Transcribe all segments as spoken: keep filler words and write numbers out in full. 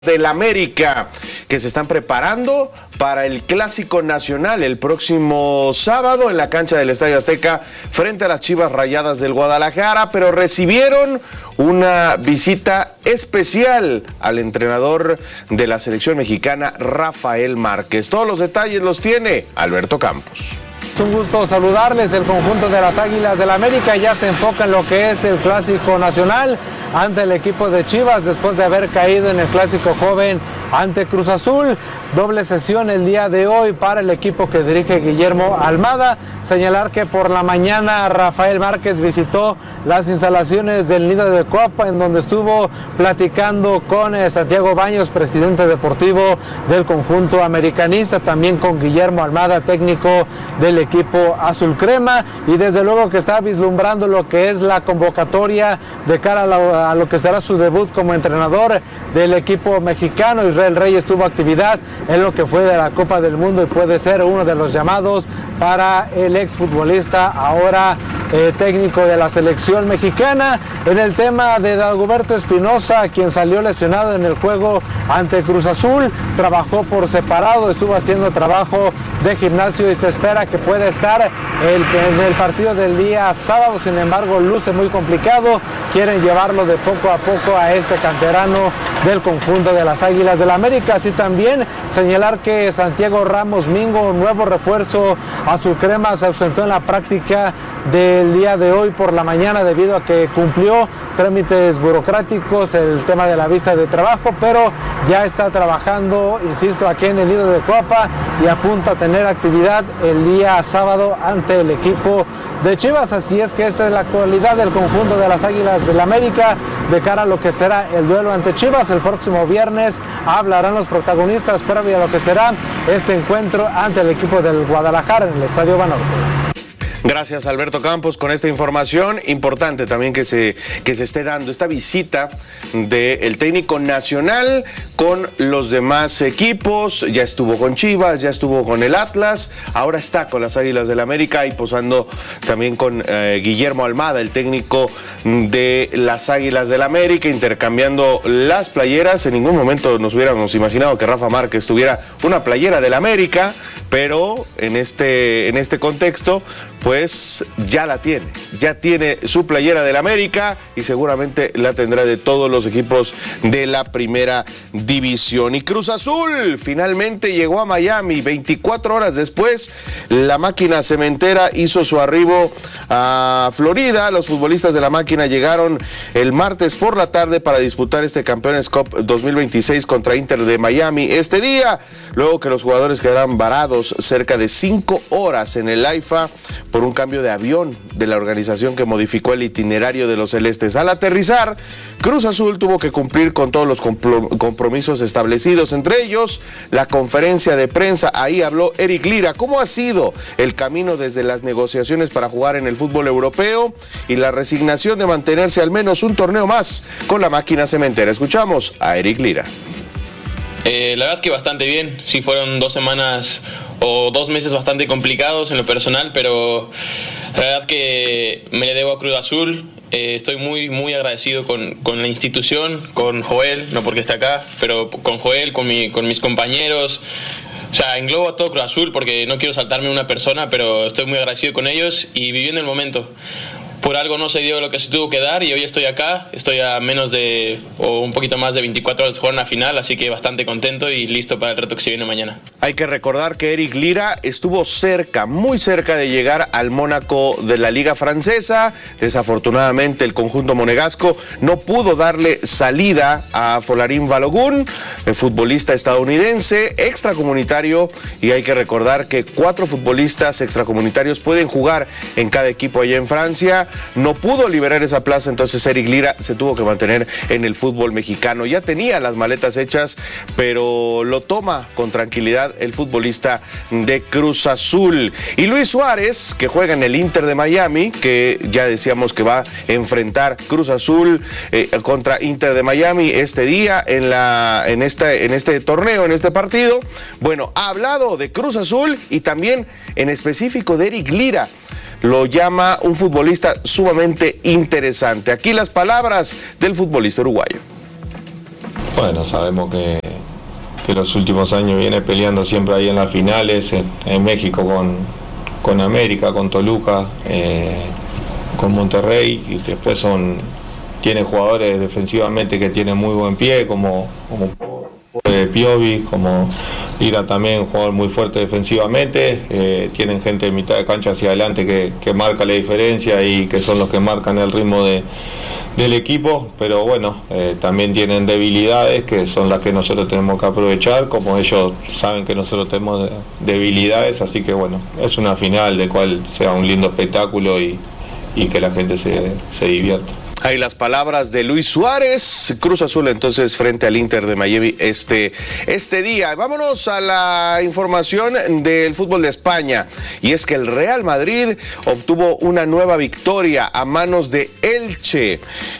del América, que se están preparando para el Clásico Nacional el próximo sábado en la cancha del Estadio Azteca frente a las Chivas Rayadas del Guadalajara, pero recibieron una visita especial al entrenador de la selección mexicana, Rafael Márquez. Todos los detalles los tiene Alberto Campos. Es un gusto saludarles. El conjunto de las Águilas del América ya se enfoca en lo que es el Clásico Nacional ante el equipo de Chivas después de haber caído en el Clásico Joven ante Cruz Azul. Doble sesión el día de hoy para el equipo que dirige Guillermo Almada. Señalar que por la mañana Rafael Márquez visitó las instalaciones del Nido de Coapa, en donde estuvo platicando con eh, Santiago Baños, presidente deportivo del conjunto americanista, también con Guillermo Almada, técnico del equipo azul crema, y desde luego que está vislumbrando lo que es la convocatoria de cara a, la, a lo que será su debut como entrenador del equipo mexicano. Israel Reyes tuvo actividad en lo que fue de la Copa del Mundo y puede ser uno de los llamados para el exfutbolista, ahora eh, técnico de la selección mexicana. En el tema de Dagoberto Espinosa, quien salió lesionado en el juego ante Cruz Azul, trabajó por separado, estuvo haciendo trabajo de gimnasio y se espera que pueda estar el, en el partido del día sábado. Sin embargo, luce muy complicado. Quieren llevarlo de poco a poco a este canterano del conjunto de las Águilas del América. Así también señalar que Santiago Ramos Mingo, nuevo refuerzo azul crema, se ausentó en la práctica del día de hoy por la mañana debido a que cumplió trámites burocráticos, el tema de la visa de trabajo, pero ya está trabajando, insisto, aquí en el Nido de Coapa y apunta a tener actividad el día sábado ante el equipo de Chivas. Así es que esta es la actualidad del conjunto de las Águilas del América de cara a lo que será el duelo ante Chivas. El próximo viernes hablarán los protagonistas previo a lo que será este encuentro ante el equipo del Guadalajara en el Estadio Banorte. Gracias, Alberto Campos, con esta información. Importante también que se, que se esté dando esta visita del técnico nacional con los demás equipos. Ya estuvo con Chivas, ya estuvo con el Atlas, ahora está con las Águilas del América y posando también con eh, Guillermo Almada, el técnico de las Águilas del América, intercambiando las playeras. En ningún momento nos hubiéramos imaginado que Rafa Márquez tuviera una playera del América, pero en este, en este contexto, pues ya la tiene, ya tiene su playera del América y seguramente la tendrá de todos los equipos de la primera división. Y Cruz Azul finalmente llegó a Miami, veinticuatro horas después, la máquina cementera hizo su arribo a Florida. Los futbolistas de la máquina llegaron el martes por la tarde para disputar este Campeones Cup dos mil veintiséis contra Inter de Miami este día, luego que los jugadores quedaran varados cerca de cinco horas en el AIFA por un cambio de avión de la organización que modificó el itinerario de los celestes. Al aterrizar, Cruz Azul tuvo que cumplir con todos los compromisos establecidos, entre ellos la conferencia de prensa. Ahí habló Eric Lira. ¿Cómo ha sido el camino desde las negociaciones para jugar en el fútbol europeo y la resignación de mantenerse al menos un torneo más con la máquina cementera? Escuchamos a Eric Lira. Eh, la verdad que bastante bien. Sí, fueron dos semanas o dos meses bastante complicados en lo personal, pero la verdad que me le debo a Cruz Azul. Eh, estoy muy muy agradecido con, con la institución, con Joel, no porque esté acá, pero con Joel, con, mi, con mis compañeros. O sea, englobo a todo Cruz Azul porque no quiero saltarme una persona, pero estoy muy agradecido con ellos y viviendo el momento. Por algo no se dio lo que se tuvo que dar y hoy estoy acá, estoy a menos de, o un poquito más de veinticuatro horas de jugar una final, así que bastante contento y listo para el reto que se viene mañana. Hay que recordar que Eric Lira estuvo cerca, muy cerca de llegar al Mónaco de la Liga Francesa. Desafortunadamente el conjunto monegasco no pudo darle salida a Folarin Balogun, el futbolista estadounidense, extracomunitario, y hay que recordar que cuatro futbolistas extracomunitarios pueden jugar en cada equipo allá en Francia. No pudo liberar esa plaza, entonces Eric Lira se tuvo que mantener en el fútbol mexicano. Ya tenía las maletas hechas, pero lo toma con tranquilidad el futbolista de Cruz Azul. Y Luis Suárez, que juega en el Inter de Miami, que ya decíamos que va a enfrentar Cruz Azul eh, contra Inter de Miami este día en, la, en, esta, en este torneo, en este partido. Bueno, ha hablado de Cruz Azul y también en específico de Eric Lira. Lo llama un futbolista sumamente interesante. Aquí las palabras del futbolista uruguayo. Bueno, sabemos que, que los últimos años viene peleando siempre ahí en las finales, en, en México con, con América, con Toluca, eh, con Monterrey, y después son tiene jugadores defensivamente que tienen muy buen pie, como, como eh, Piovi, como Lira también, un jugador muy fuerte defensivamente, eh, tienen gente de mitad de cancha hacia adelante que, que marca la diferencia y que son los que marcan el ritmo de del equipo, pero bueno, eh, también tienen debilidades que son las que nosotros tenemos que aprovechar, como ellos saben que nosotros tenemos debilidades, así que bueno, es una final de cual sea un lindo espectáculo y, y que la gente se, se divierta. Ahí las palabras de Luis Suárez. Cruz Azul entonces frente al Inter de Miami este, este día. Vámonos a la información del fútbol de España. Y es que el Real Madrid obtuvo una nueva victoria a manos de Elche.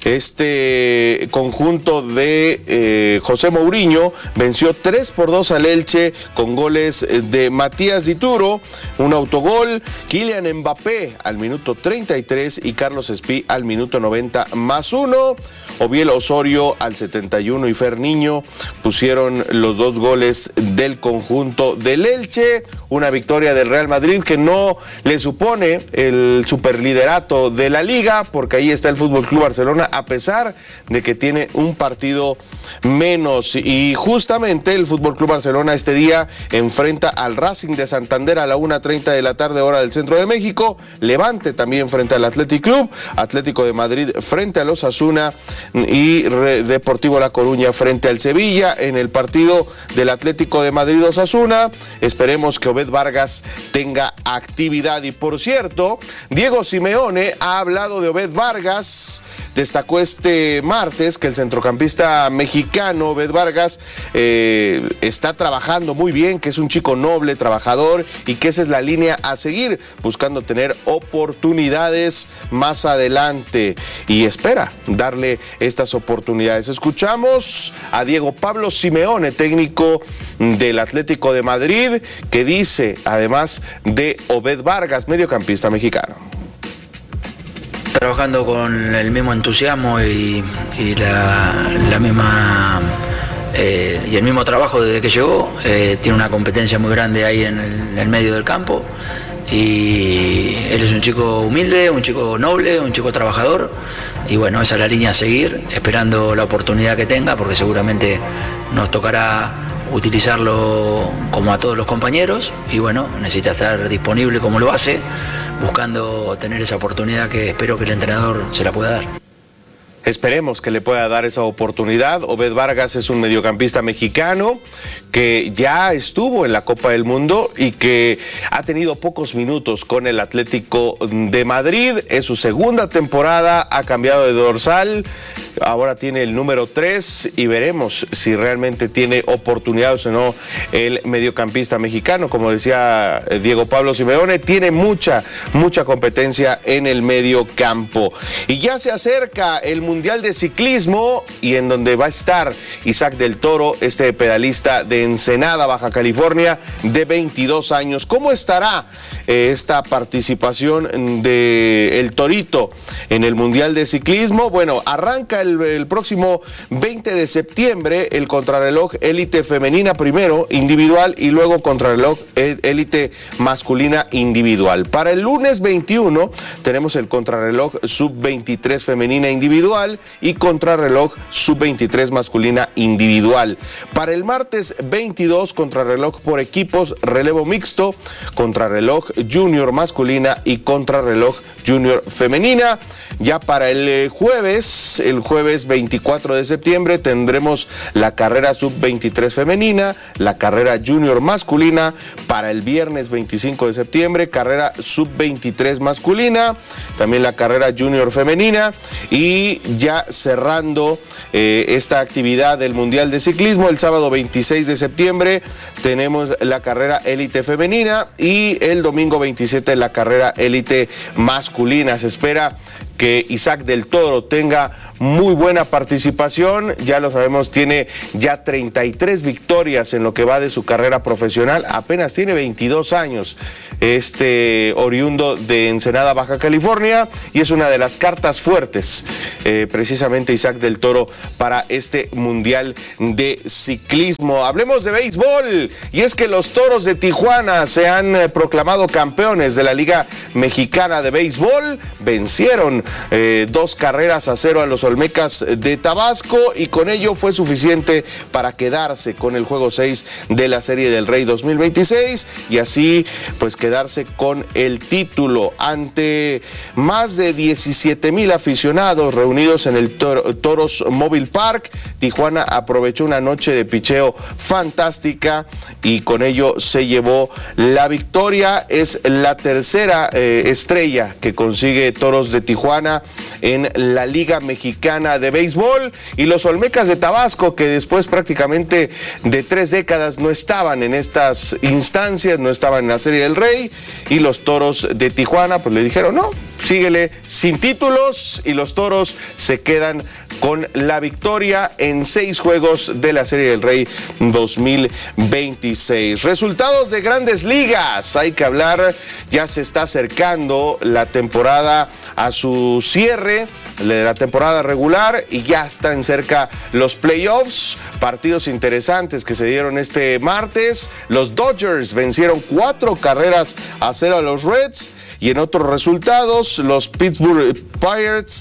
Este conjunto de eh, José Mourinho venció tres por dos al Elche con goles de Matías Dituro, un autogol, Kylian Mbappé al minuto treinta y tres y Carlos Espí al minuto noventa más uno. Obiel Osorio al setenta y uno y Fer Niño pusieron los dos goles del conjunto del Elche. Una victoria del Real Madrid que no le supone el superliderato de la liga, porque ahí está el F C Barcelona, a pesar de que tiene un partido menos. Y justamente el F C Barcelona este día enfrenta al Racing de Santander a la una treinta de la tarde, hora del centro de México. Levante también frente al Athletic Club, Atlético de Madrid frente al Osasuna y Deportivo La Coruña frente al Sevilla. En el partido del Atlético de Madrid Osasuna, esperemos que Obed Vargas tenga actividad. Y por cierto, Diego Simeone ha hablado de Obed Vargas. Destacó este martes que el centrocampista mexicano Obed Vargas eh, está trabajando muy bien, que es un chico noble, trabajador, y que esa es la línea a seguir, buscando tener oportunidades más adelante y espera darle estas oportunidades. Escuchamos a Diego Pablo Simeone, técnico del Atlético de Madrid, que dice, además de Obed Vargas, mediocampista mexicano: trabajando con el mismo entusiasmo y, y la, la misma eh, y el mismo trabajo desde que llegó. Eh, tiene una competencia muy grande ahí en el, en el medio del campo, y él es un chico humilde, un chico noble, un chico trabajador, y bueno, esa es la línea a seguir, esperando la oportunidad que tenga, porque seguramente nos tocará utilizarlo como a todos los compañeros, y bueno, necesita estar disponible como lo hace, buscando tener esa oportunidad que espero que el entrenador se la pueda dar. Esperemos que le pueda dar esa oportunidad. Obed Vargas es un mediocampista mexicano que ya estuvo en la Copa del Mundo y que ha tenido pocos minutos con el Atlético de Madrid. Es su segunda temporada, ha cambiado de dorsal, ahora tiene el número tres y veremos si realmente tiene oportunidades o no el mediocampista mexicano. Como decía Diego Pablo Simeone, tiene mucha, mucha competencia en el medio campo. Y ya se acerca el Mundial de Ciclismo, y en donde va a estar Isaac del Toro, este pedalista de Ensenada, Baja California, de veintidós años. ¿Cómo estará eh, esta participación de el Torito en el Mundial de Ciclismo? Bueno, arranca el, el próximo veinte de septiembre el contrarreloj élite femenina primero, individual, y luego contrarreloj élite masculina individual. Para el lunes veintiuno tenemos el contrarreloj sub veintitrés femenina individual y contrarreloj sub veintitrés masculina individual. Para el martes veintidós, contrarreloj por equipos, relevo mixto, contrarreloj junior masculina y contrarreloj junior femenina. Ya para el jueves, el jueves veinticuatro de septiembre, tendremos la carrera sub veintitrés femenina, la carrera junior masculina. Para el viernes veinticinco de septiembre, carrera sub veintitrés masculina, también la carrera junior femenina. Y ya cerrando eh, esta actividad del Mundial de Ciclismo, el sábado veintiséis de septiembre tenemos la carrera élite femenina y el domingo veintisiete la carrera élite masculina. Se espera que Isaac del Toro tenga muy buena participación, ya lo sabemos, tiene ya treinta y tres victorias en lo que va de su carrera profesional, apenas tiene veintidós años, este oriundo de Ensenada, Baja California, y es una de las cartas fuertes, eh, precisamente Isaac del Toro, para este Mundial de Ciclismo. Hablemos de béisbol, y es que los Toros de Tijuana se han eh, proclamado campeones de la Liga Mexicana de Béisbol, vencieron eh, dos carreras a cero a los Olmecas de Tabasco, y con ello fue suficiente para quedarse con el juego seis de la Serie del Rey dos mil veintiséis, y así pues quedarse con el título ante más de diecisiete mil aficionados reunidos en el Tor- Toros Mobile Park. Tijuana aprovechó una noche de picheo fantástica y con ello se llevó la victoria. Es la tercera eh, estrella que consigue Toros de Tijuana en la Liga Mexicana de Béisbol, y los Olmecas de Tabasco, que después prácticamente de tres décadas no estaban en estas instancias, no estaban en la Serie del Rey, y los Toros de Tijuana pues le dijeron no, síguele sin títulos, y los Toros se quedan con la victoria en seis juegos de la Serie del Rey dos mil veintiséis. Resultados de Grandes Ligas, hay que hablar, ya se está acercando la temporada a su cierre, de la temporada regular, y ya están cerca los playoffs, partidos interesantes que se dieron este martes. Los Dodgers vencieron cuatro carreras a cero a los Reds, y en otros resultados los Pittsburgh Pirates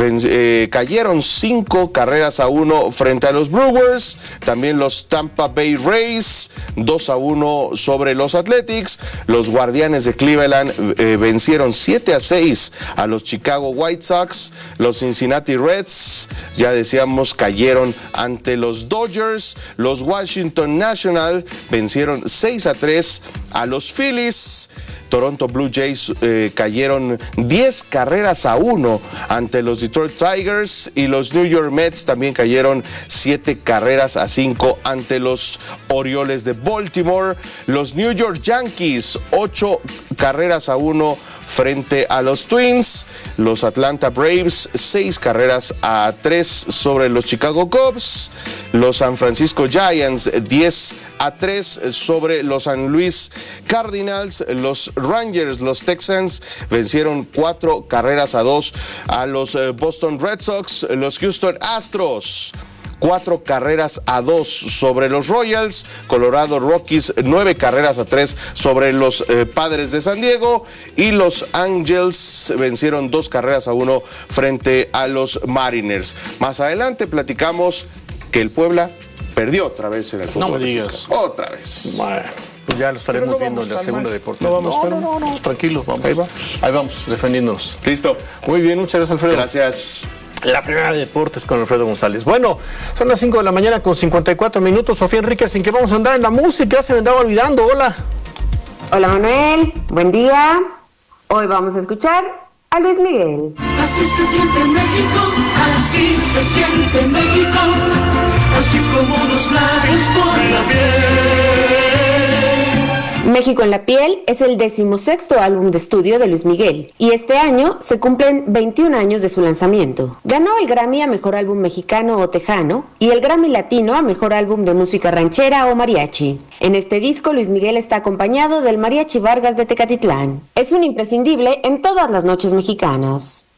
eh, cayeron cinco carreras a uno frente a los Brewers. También los Tampa Bay Rays dos a uno sobre los Athletics. Los Guardianes de Cleveland eh, vencieron siete a seis a los Chicago White Sox. Los Cincinnati Reds, ya decíamos, cayeron ante los Dodgers. Los Washington Nationals vencieron seis a tres a los Phillies. Toronto Blue Jays eh, cayeron diez carreras a uno ante los Detroit Tigers, y los New York Mets también cayeron siete carreras a cinco ante los Orioles de Baltimore. Los New York Yankees, ocho carreras a uno frente a los Twins. Los Atlanta Braves, seis carreras a tres sobre los Chicago Cubs. Los San Francisco Giants, diez a tres sobre los San Luis Cardinals. Los Rangers, los Texans, vencieron cuatro carreras a dos a los Boston Red Sox. Los Houston Astros, cuatro carreras a dos sobre los Royals. Colorado Rockies, nueve carreras a tres sobre los eh, Padres de San Diego, y los Angels vencieron dos carreras a uno frente a los Mariners. Más adelante platicamos que el Puebla perdió otra vez en el fútbol. No me digas. Otra vez. Bueno, pues ya lo estaremos no viendo en la segunda mal. deportiva. No vamos no, tan no, no, no, tranquilos, vamos. Ahí vamos. Ahí vamos, defendiéndonos. Listo. Muy bien, muchas gracias, Alfredo. Gracias. La primera de deportes con Alfredo González. Bueno, son las cinco de la mañana con cincuenta y cuatro minutos. Sofía Enríquez, ¿en qué vamos a andar? En la música, se me andaba olvidando. Hola. Hola Manuel, buen día. Hoy vamos a escuchar a Luis Miguel. Así se siente México, así se siente México, así como los labios por la piel. México en la piel es el decimosexto álbum de estudio de Luis Miguel, y este año se cumplen veintiún años de su lanzamiento. Ganó el Grammy a Mejor Álbum Mexicano o Tejano y el Grammy Latino a Mejor Álbum de Música Ranchera o Mariachi. En este disco Luis Miguel está acompañado del Mariachi Vargas de Tecatitlán. Es un imprescindible en todas las noches mexicanas.